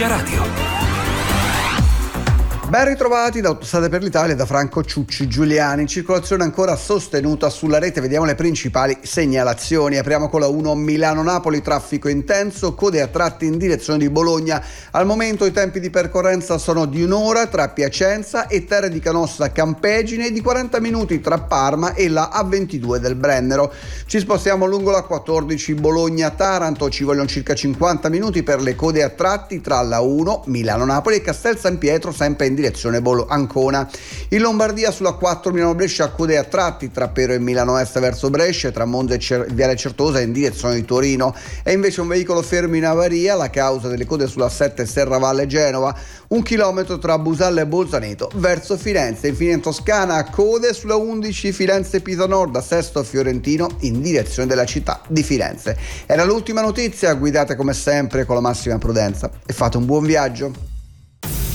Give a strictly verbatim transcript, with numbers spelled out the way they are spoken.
Energia Radio. Ben ritrovati da Autostrade per l'Italia da Franco Ciucci Giuliani. Circolazione ancora sostenuta sulla rete, vediamo le principali segnalazioni. Apriamo con la uno Milano-Napoli, traffico intenso, code a tratti in direzione di Bologna. Al momento i tempi di percorrenza sono di un'ora tra Piacenza e Terre di Canossa Campegine e di quaranta minuti tra Parma e la A ventidue del Brennero. Ci spostiamo lungo la quattordici Bologna-Taranto, ci vogliono circa cinquanta minuti per le code a tratti tra la uno Milano-Napoli e Castel San Pietro, sempre in direzione Bolo Ancona. In Lombardia sulla quattro Milano-Brescia, code a tratti tra Pero e Milano Est verso Brescia, tra Monza e Cer- Viale Certosa in direzione di Torino. È invece un veicolo fermo in avaria, la causa delle code sulla sette Serravalle Genova, un chilometro tra Busalla e Bolzaneto verso Firenze. Infine in Toscana, code sulla undici Firenze Pisa Nord a Sesto Fiorentino in direzione della città di Firenze. Era l'ultima notizia, guidate come sempre con la massima prudenza e fate un buon viaggio.